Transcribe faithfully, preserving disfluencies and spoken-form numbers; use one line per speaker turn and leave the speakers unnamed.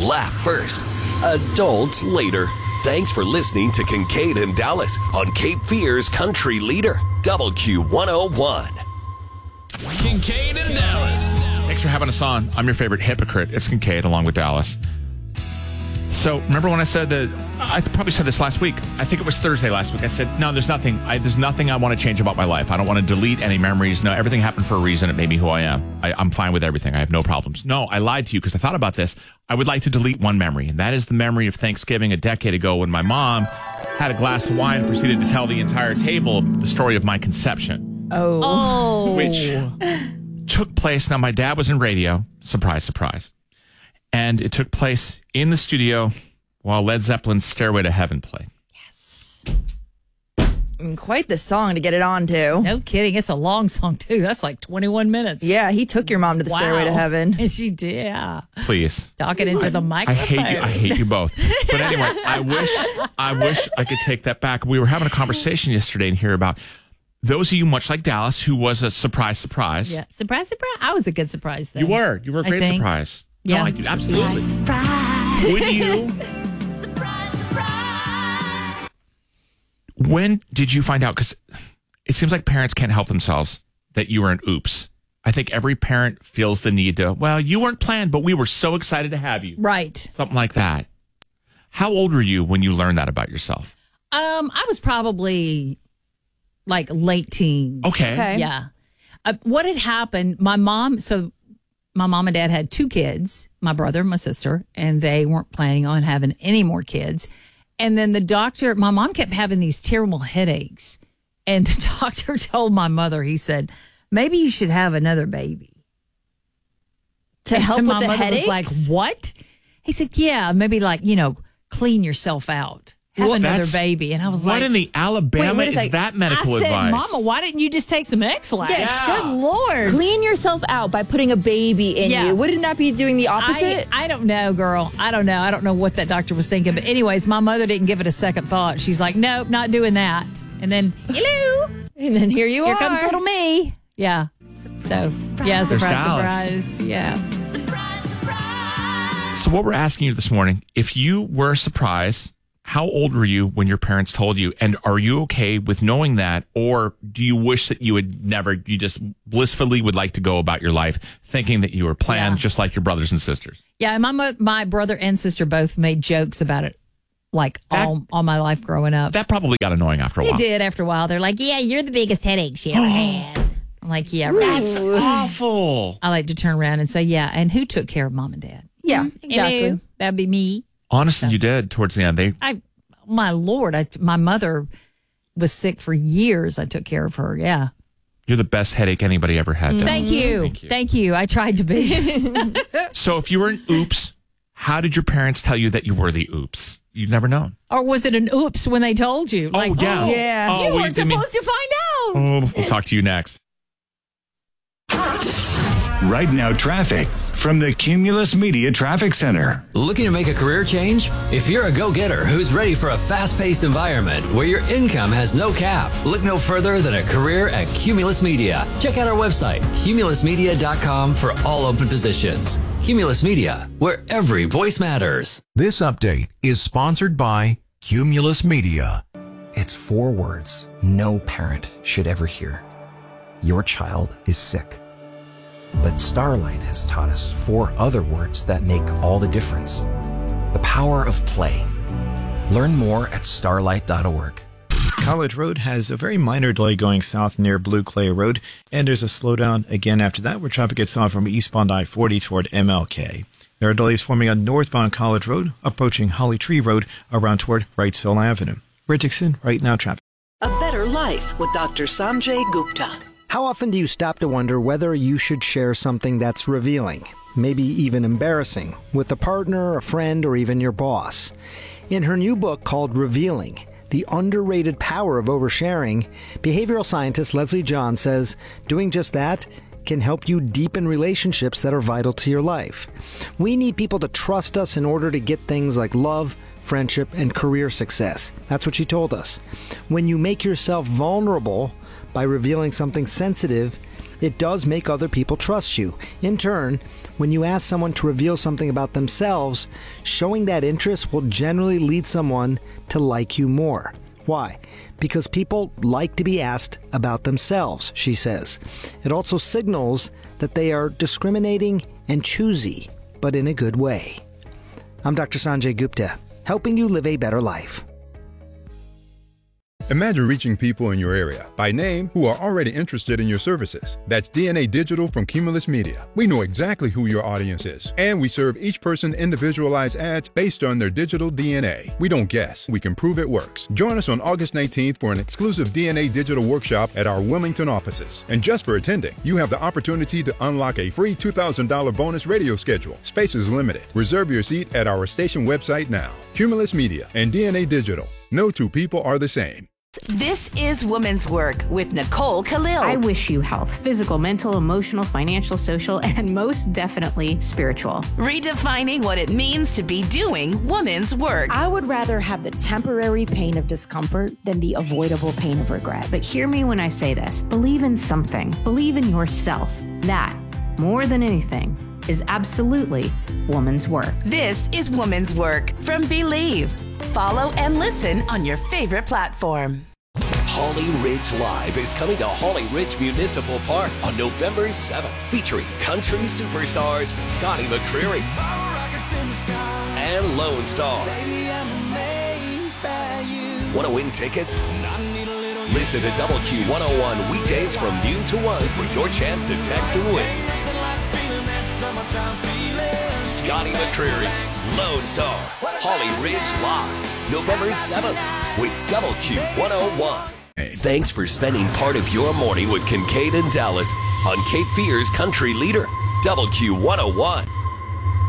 laugh first, adult later. Thanks for listening to Kincaid and Dallas on Cape Fear's Country Leader, W Q one oh one.
Kincaid and Dallas.
Thanks for having us on. I'm your favorite hypocrite. It's Kincaid along with Dallas. So remember when I said that, I probably said this last week. I think it was Thursday last week. I said, no, there's nothing. I, there's nothing I want to change about my life. I don't want to delete any memories. No, everything happened for a reason. It made me who I am. I, I'm fine with everything. I have no problems. No, I lied to you because I thought about this. I would like to delete one memory, and that is the memory of Thanksgiving a decade ago when my mom had a glass of wine and proceeded to tell the entire table the story of my conception.
Oh.
Oh.
Which took place. Now, my dad was in radio. Surprise, surprise. And it took place in the studio while Led Zeppelin's Stairway to Heaven played.
Yes.
And quite the song to get it on to.
No kidding. It's a long song, too. That's like twenty-one minutes.
Yeah, he took your mom to the
Wow.
Stairway to Heaven.
And she did. Yeah.
Please.
Talking into the
I
microphone.
hate you. I hate you both. But anyway, I wish I wish I could take that back. We were having a conversation yesterday in here about those of you, much like Dallas, who was a surprise, surprise.
Yeah. Surprise, surprise. I was a good surprise, though.
You were. You were a
I
great
think.
surprise.
Yeah.
No, I do. Absolutely.
Surprise.
Would you? When did you find out? Because it seems like parents can't help themselves that you were an oops. I think every parent feels the need to, well, you weren't planned, but we were so excited to have you.
Right.
Something like that. How old were you when you learned that about yourself?
Um, I was probably like late teens.
Okay.
Okay.
Yeah. Uh, what had happened, my mom, so my mom and dad had two kids, my brother and my sister, and they weren't planning on having any more kids. And then the doctor, my mom kept having these terrible headaches. And the doctor told my mother, he said, maybe you should have another baby.
To help
and
with
my
the
mother
headaches?
was like, what? He said, yeah, maybe like, you know, clean yourself out. Have
Well,
another
that's-
baby. And I was
What
like,
in the Alabama
Wait, wait a
is
sec.
that medical
I said,
advice?
Mama, why didn't you just take some X-Lax?
Yeah.
Good Lord.
Clean yourself out by putting a baby in
Yeah.
you. Wouldn't that be doing the
I,
opposite?
I don't know, girl. I don't know. I don't know what that doctor was thinking. But anyways, my mother didn't give it a second thought. She's like, nope, not doing that. And then, hello,
and then here you
here
are.
comes little me. Yeah. So, yeah,
There's
surprise,
Dallas.
surprise. Yeah.
So what we're asking you this morning, if you were surprised, how old were you when your parents told you? And are you okay with knowing that? Or do you wish that you had never, you just blissfully would like to go about your life thinking that you were planned
Yeah.
just like your brothers and sisters?
Yeah, and my, mo- my brother and sister both made jokes about it like
That-
all, all my life growing up.
That probably got annoying after a
It
while.
did after a while. They're like, yeah, you're the biggest headache she ever had. I'm like, yeah, right.
That's awful.
I like to turn around and say, yeah, and who took care of mom and dad?
Yeah, exactly.
Hello, that'd be me.
Honestly, you did towards the end. They
I, my Lord, I, my mother was sick for years. I took care of her. Yeah.
You're the best headache anybody ever had. Deb.
Thank you.
Thank you.
Thank you. I tried to be.
So if you were an oops, how did your parents tell you that you were the oops? You'd never known.
Or was it an oops when they told you? Like,
oh, yeah.
Yeah.
Oh,
you
well,
weren't
didn't mean-
supposed to find out.
Oh, we'll talk to you next.
Right now, traffic from the Cumulus Media Traffic Center.
Looking to make a career change? If you're a go-getter who's ready for a fast-paced environment where your income has no cap, look no further than a career at Cumulus Media. Check out our website, cumulus media dot com, for all open positions. Cumulus Media, where every voice matters.
This update is sponsored by Cumulus Media.
It's four words no parent should ever hear. Your child is sick. But Starlight has taught us four other words that make all the difference. The power of play. Learn more at starlight dot org.
College Road has a very minor delay going south near Blue Clay Road, and there's a slowdown again after that where traffic gets off from eastbound I forty toward M L K. There are delays forming on northbound College Road, approaching Holly Tree Road around toward Wrightsville Avenue. Ray Dixon, Right Now Traffic.
A Better Life with Doctor Sanjay Gupta.
How often do you stop to wonder whether you should share something that's revealing, maybe even embarrassing, with a partner, a friend, or even your boss? In her new book called Revealing, The Underrated Power of Oversharing, behavioral scientist Leslie John says doing just that can help you deepen relationships that are vital to your life. We need people to trust us in order to get things like love, friendship, and career success. That's what she told us. When you make yourself vulnerable by revealing something sensitive, It does make other people trust you. In turn, when you ask someone to reveal something about themselves, showing that interest will generally lead someone to like you more. Why? Because people like to be asked about themselves, she says. It also signals that they are discriminating and choosy, but in a good way. I'm Doctor Sanjay Gupta, helping you live a better life.
Imagine reaching people in your area by name who are already interested in your services. That's D N A Digital from Cumulus Media. We know exactly who your audience is, and we serve each person individualized ads based on their digital D N A. We don't guess, we can prove it works. Join us on August nineteenth for an exclusive D N A Digital workshop at our Wilmington offices. And just for attending, you have the opportunity to unlock a free two thousand dollars bonus radio schedule. Space is limited. Reserve your seat at our station website now. Cumulus Media and D N A Digital. No two people are the same.
This is Women's Work with Nicole Khalil.
I wish you health, physical, mental, emotional, financial, social, and most definitely spiritual.
Redefining what it means to be doing women's work.
I would rather have the temporary pain of discomfort than the avoidable pain of regret.
But hear me when I say this. Believe in something. Believe in yourself. That, more than anything, is absolutely woman's work.
This is Woman's Work from Believe. Follow and listen on your favorite platform.
Holly Ridge Live is coming to Holly Ridge Municipal Park on November seventh, featuring country superstars Scotty McCreery and Lone Star. Want to win tickets? Listen to W Q one oh one weekdays from noon to one for your chance to text and win. Scotty McCreery, Lone Star, Holly Ridge Live, November seventh with W Q one oh one. Thanks for spending part of your morning with Kincaid and Dallas on Cape Fear's Country Leader, W Q one oh one.